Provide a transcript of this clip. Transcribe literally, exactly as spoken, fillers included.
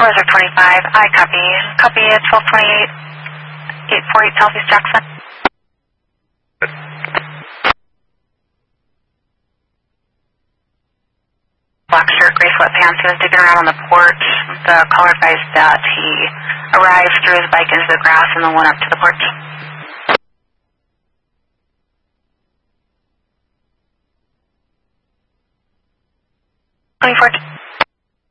Closer twenty-five, I copy. Copy, it's twelve twenty-eight, eight forty-eight Southeast Jackson. Black shirt, gray sweatpants, he was digging around on the porch. The caller advised that he arrived, threw his bike into the grass, and then went up to the porch. twenty-four